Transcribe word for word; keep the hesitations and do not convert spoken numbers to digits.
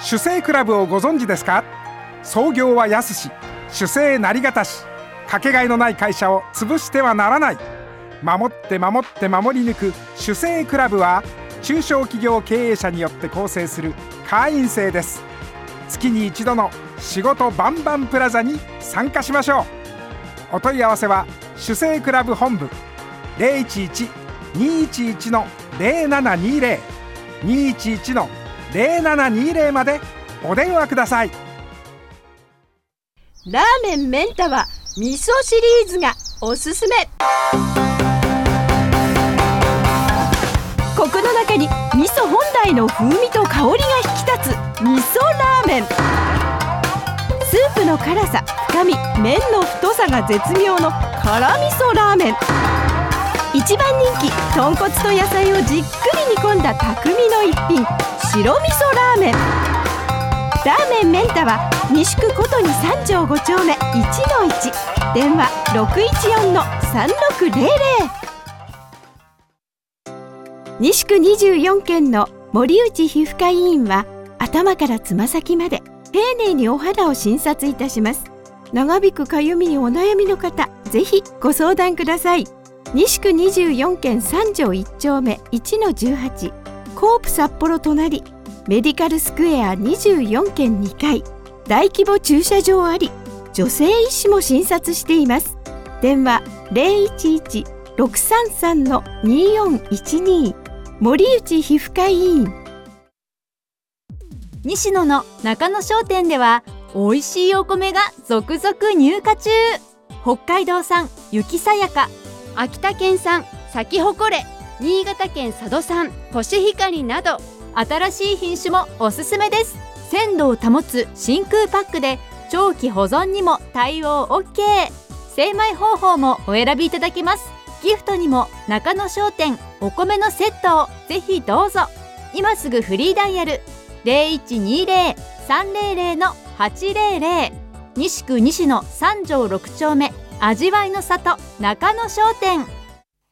酒政クラブをご存知ですか？創業は安し、酒政なりがたし、かけがえのない会社を潰してはならない。守って守って守り抜く酒政クラブは、中小企業経営者によって構成する会員制です。月に一度の仕事バンバンプラザに参加しましょう。お問い合わせは酒政クラブ本部 ゼロいちいち にいちいち のゼロななにゼロ にいちいちのゼロななにゼロまでお電話ください。 ラーメンメンタは味噌シリーズがおすすめ。コクの中に味噌本来の風味と香りが引き立つ味噌ラーメン。スープの辛さ、深み、麺の太さが絶妙の辛味噌ラーメン。一番人気、豚骨と野菜をじっくり煮込んだ匠の一品、白味噌ラーメン。ラーメンメンタは西区ことに三条ご丁目 いちのいち、 電話 ろくいちよんのさんろくゼロゼロ。西区にじゅうよんけんの森内皮膚科医院は、頭からつま先まで丁寧にお肌を診察いたします。長引くかゆみにお悩みの方、ぜひご相談ください。西区にじゅうよんけん三条いち丁目 いちのじゅうはち、コープ札幌隣、メディカルスクエアにじゅうよんけんにかい、大規模駐車場あり、女性医師も診察しています。電話 ゼロいちいち ろくさんさん のによんいちに、森内皮膚科医院。 西野の中野商店では、美味しいお米が続々入荷中。北海道産雪さやか、秋田県産咲き誇れ、新潟県佐渡産コシヒカリなど、新しい品種もおすすめです。鮮度を保つ真空パックで、長期保存にも対応 オーケー。 精米方法もお選びいただけます。ギフトにも中野商店お米のセットをぜひどうぞ。今すぐフリーダイヤル ゼロいちにゼロ さんゼロゼロ のはちゼロゼロ。西区西野三条ろく丁目、味わいの里中野商店。